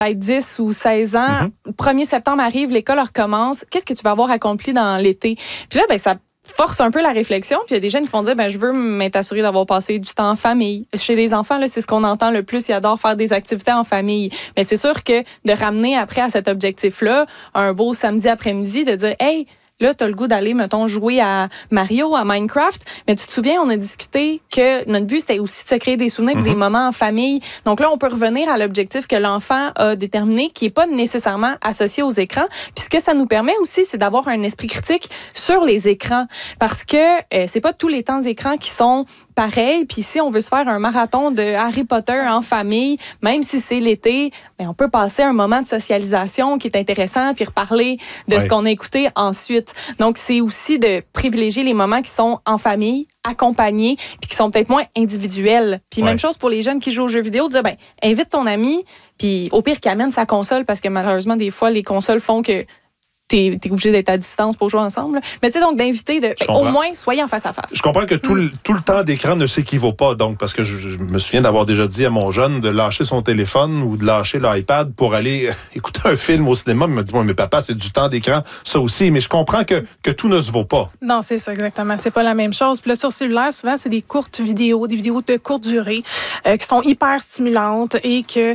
peut-être 10 ou 16 ans, 1er septembre arrive, l'école recommence, qu'est-ce que tu vas avoir accompli dans l'été? Puis là, ça force un peu la réflexion. Puis il y a des jeunes qui vont dire, je veux m'assurer d'avoir passé du temps en famille. Chez les enfants, là, c'est ce qu'on entend le plus. Ils adorent faire des activités en famille. Mais c'est sûr que de ramener après à cet objectif-là, un beau samedi après-midi, de dire, hey, là, tu as le goût d'aller, mettons, jouer à Mario, à Minecraft. Mais tu te souviens, on a discuté que notre but, c'était aussi de se créer des souvenirs et des moments en famille. Donc là, on peut revenir à l'objectif que l'enfant a déterminé, qui n'est pas nécessairement associé aux écrans. Puis ce que ça nous permet aussi, c'est d'avoir un esprit critique sur les écrans. Parce que c'est pas tous les temps d'écran qui sont pareil. Puis si on veut se faire un marathon de Harry Potter en famille, même si c'est l'été, on peut passer un moment de socialisation qui est intéressant puis reparler de ce qu'on a écouté ensuite. Donc, c'est aussi de privilégier les moments qui sont en famille, accompagnés, puis qui sont peut-être moins individuels. Puis même chose pour les jeunes qui jouent aux jeux vidéo, dire, invite ton ami, puis au pire qu'il amène sa console, parce que malheureusement, des fois, les consoles font que t'es obligé d'être à distance pour jouer ensemble. Mais tu sais, donc d'inviter, au moins, soyez en face à face. Je comprends que tout le temps d'écran ne s'équivaut pas, donc, parce que je me souviens d'avoir déjà dit à mon jeune de lâcher son téléphone ou de lâcher l'iPad pour aller écouter un film au cinéma. Il m'a dit, mais papa, c'est du temps d'écran, ça aussi. Mais je comprends que tout ne se vaut pas. Non, c'est ça, exactement. C'est pas la même chose. Puis là, sur cellulaire, souvent, c'est des courtes vidéos, des vidéos de courte durée, qui sont hyper stimulantes et que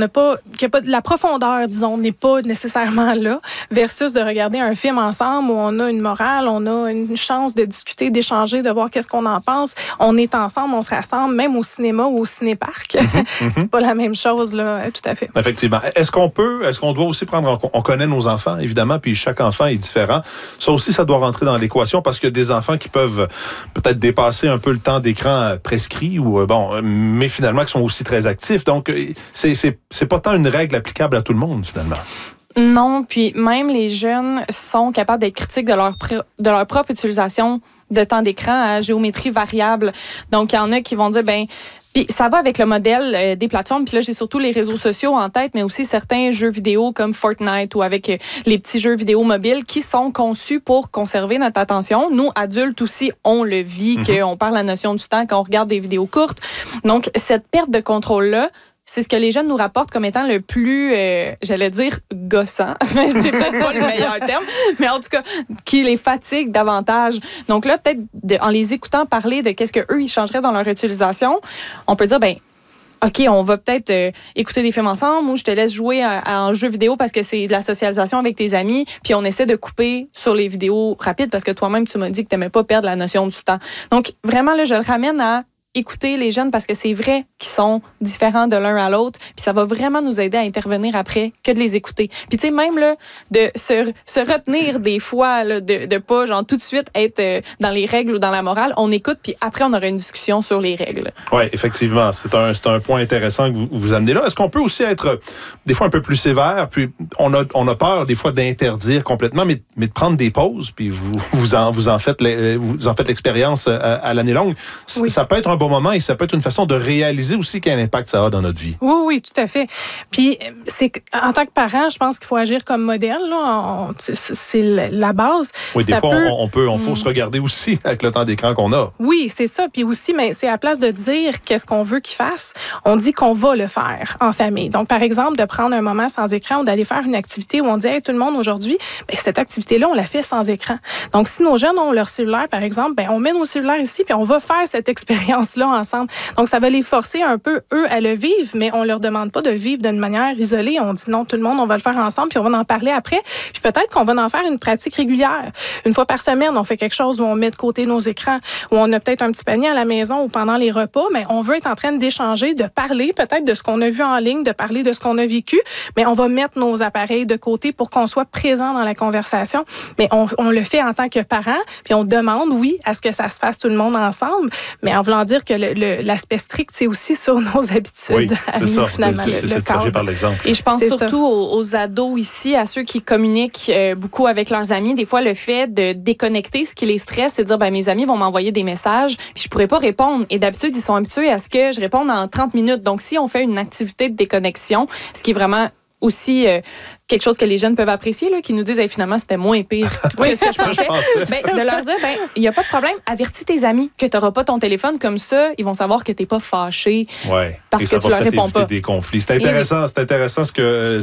la profondeur, disons, n'est pas nécessairement là, versus de regarder un film ensemble où on a une morale, on a une chance de discuter, d'échanger, de voir qu'est-ce qu'on en pense. On est ensemble, on se rassemble, même au cinéma ou au cinéparc. C'est pas la même chose, là, tout à fait. Effectivement. Est-ce qu'on doit aussi on connaît nos enfants, évidemment, puis chaque enfant est différent. Ça aussi, ça doit rentrer dans l'équation parce qu'il y a des enfants qui peuvent peut-être dépasser un peu le temps d'écran prescrit mais finalement qui sont aussi très actifs. Donc, c'est pas tant une règle applicable à tout le monde, finalement. Non, puis même les jeunes sont capables d'être critiques de leur propre utilisation de temps d'écran à géométrie variable. Donc, il y en a qui vont dire, puis ça va avec le modèle des plateformes. Puis là, j'ai surtout les réseaux sociaux en tête, mais aussi certains jeux vidéo comme Fortnite ou avec les petits jeux vidéo mobiles qui sont conçus pour conserver notre attention. Nous, adultes aussi, on le vit, qu'on perd la notion du temps quand on regarde des vidéos courtes. Donc, cette perte de contrôle-là, c'est ce que les jeunes nous rapportent comme étant le plus, j'allais dire, gossant. C'est peut-être pas le meilleur terme, mais en tout cas, qui les fatigue davantage. Donc là, peut-être, en les écoutant parler de qu'est-ce qu'eux, ils changeraient dans leur utilisation, on peut dire, OK, on va peut-être écouter des films ensemble ou je te laisse jouer à un jeu vidéo parce que c'est de la socialisation avec tes amis, puis on essaie de couper sur les vidéos rapides parce que toi-même, tu m'as dit que tu n'aimais pas perdre la notion du temps. Donc, vraiment, là, je le ramène à écouter les jeunes parce que c'est vrai qu'ils sont différents de l'un à l'autre. Puis ça va vraiment nous aider à intervenir après que de les écouter. Puis tu sais, même là, de se retenir des fois, là, de pas tout de suite être dans les règles ou dans la morale. On écoute, puis après, on aura une discussion sur les règles. Oui, effectivement. C'est un point intéressant que vous amenez là. Est-ce qu'on peut aussi être des fois un peu plus sévère? Puis on a peur des fois d'interdire complètement, mais de prendre des pauses, puis vous en faites l'expérience à l'année longue. Oui. Ça peut être un bon moment et ça peut être une façon de réaliser aussi quel impact ça a dans notre vie. Oui, tout à fait. Puis, en tant que parent, je pense qu'il faut agir comme modèle. Là. C'est la base. Oui, des fois, on faut se regarder aussi avec le temps d'écran qu'on a. Oui, c'est ça. Puis aussi, mais c'est à la place de dire qu'est-ce qu'on veut qu'ils fassent, on dit qu'on va le faire en famille. Donc, par exemple, de prendre un moment sans écran ou d'aller faire une activité où on dit, hey, tout le monde aujourd'hui, cette activité-là, on la fait sans écran. Donc, si nos jeunes ont leur cellulaire, par exemple, on met nos cellulaires ici puis on va faire cette expérience-là ensemble. Donc, ça va les forcer un peu, eux, à le vivre, mais on leur demande pas de le vivre d'une manière isolée. On dit non, tout le monde, on va le faire ensemble, puis on va en parler après. Puis peut-être qu'on va en faire une pratique régulière. Une fois par semaine, on fait quelque chose où on met de côté nos écrans, où on a peut-être un petit panier à la maison ou pendant les repas, mais on veut être en train d'échanger, de parler peut-être de ce qu'on a vu en ligne, de parler de ce qu'on a vécu, mais on va mettre nos appareils de côté pour qu'on soit présent dans la conversation. Mais on le fait en tant que parents, puis on demande, oui, à ce que ça se fasse tout le monde ensemble, mais en voulant dire que l'aspect strict, c'est aussi sur nos habitudes. Oui, c'est ça. Finalement, c'est le projet par l'exemple. Et je pense surtout aux ados ici, à ceux qui communiquent beaucoup avec leurs amis. Des fois, le fait de déconnecter ce qui les stresse, c'est de dire, mes amis vont m'envoyer des messages, puis je pourrais pas répondre. Et d'habitude, ils sont habitués à ce que je réponde en 30 minutes. Donc, si on fait une activité de déconnexion, ce qui est vraiment aussi quelque chose que les jeunes peuvent apprécier, là, qui nous disent finalement c'était moins pire que ce que je pensais. De leur dire, il n'y a pas de problème, avertis tes amis que tu n'auras pas ton téléphone, comme ça, ils vont savoir que tu n'es pas fâché parce que tu leur réponds pas. Des conflits. C'est intéressant ce que